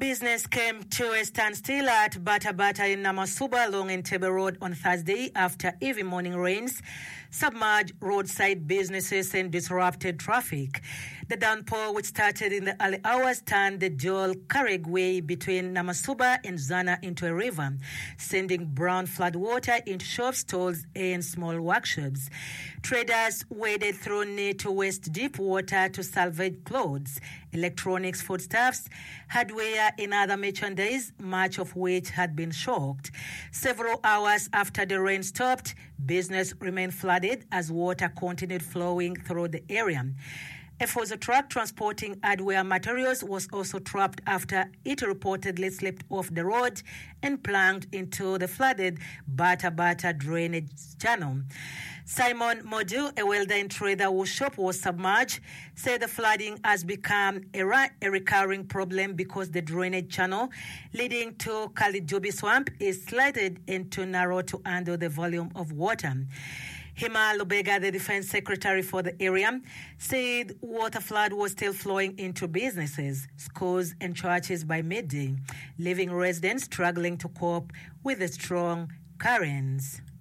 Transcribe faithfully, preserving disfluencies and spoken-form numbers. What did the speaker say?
Business came to a standstill at Bata Bata in Namasuba along Entebbe Road on Thursday after heavy morning rains submerged roadside businesses and disrupted traffic. The downpour, which started in the early hours, turned the dual carriageway between Namasuba and Zana into a river, sending brown floodwater into shop stalls and small workshops. Traders waded through knee to waist deep water to salvage clothes, electronics, foodstuffs, hardware, and other merchandise, much of which had been soaked. Several hours after the rain stopped, business remained flooded as water continued flowing through the area. A Fuso truck transporting hardware materials was also trapped after it reportedly slipped off the road and plunged into the flooded Bata Bata drainage channel. Simon Modu, a welder and trader whose shop was submerged, said the flooding has become a, ra- a recurring problem because the drainage channel leading to Kalijubi Swamp is slanted and too narrow to handle the volume of water. Hima Lubega, the defense secretary for the area, said water flood was still flowing into businesses, schools and churches by midday, leaving residents struggling to cope with the strong currents.